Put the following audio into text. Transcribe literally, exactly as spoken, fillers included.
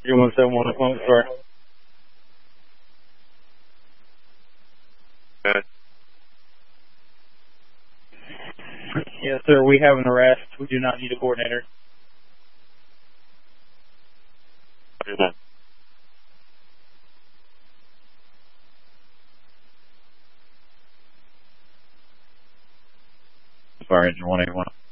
three one seven one, oh, sorry. Okay. Yes, sir, we have an arrest. We do not need a coordinator. Fire engine one eighty-one.